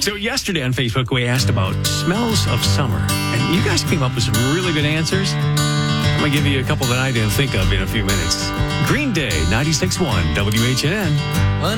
So yesterday on Facebook, we asked about smells of summer. And you guys came up with some really good answers. I'm going to give you a couple that I didn't think of in a few minutes. Green Day, 96.1 WHNN.